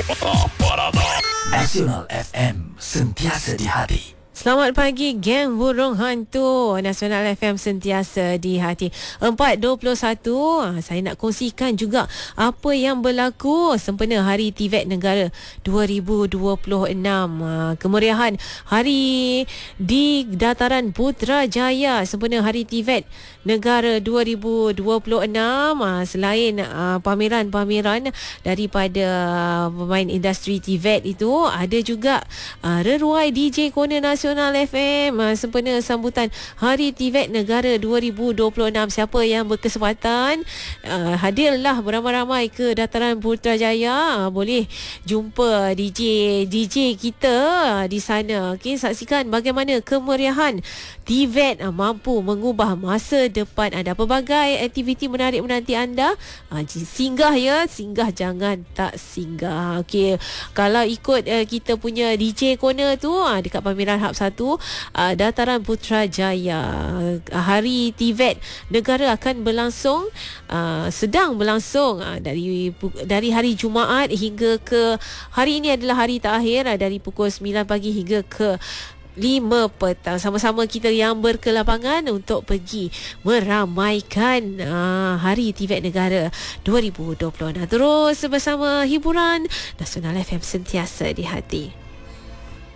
Nasional FM, sentiasa di hati. Selamat pagi, geng burung hantu. Nasional FM sentiasa di hati. 4.21. Saya nak kongsikan juga apa yang berlaku sempena Hari TVET Negara 2026. Kemeriahan hari di Dataran Putrajaya sempena Hari TVET Negara 2026. Selain pameran-pameran daripada pemain industri TVET itu, ada juga reruai DJ Corner Nasional FM sempena sambutan Hari TVET Negara 2026. Siapa yang berkesempatan hadirlah beramai-ramai ke Dataran Putrajaya, boleh jumpa DJ kita di sana. Okey, saksikan bagaimana kemeriahan TVET mampu mengubah masa depan anda. Pelbagai aktiviti menarik menanti anda. Singgah ya, singgah jangan tak singgah. Okey, kalau ikut kita punya DJ Corner tu dekat pameran Hub 1 Dataran Putrajaya, Hari TVET Negara akan berlangsung, sedang berlangsung dari hari Jumaat hingga ke hari ini adalah hari terakhir, dari pukul 9 pagi hingga ke 5 petang. Sama-sama kita yang berkelapangan untuk pergi meramaikan Hari TVET Negara 2026. Terus bersama hiburan Nasional FM sentiasa di hati.